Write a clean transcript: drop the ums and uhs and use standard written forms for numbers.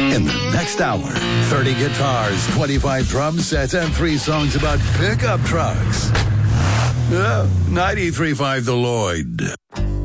In the next hour, 30 guitars, 25 drum sets, and 3 songs about pickup trucks. 93.5 The Lloyd.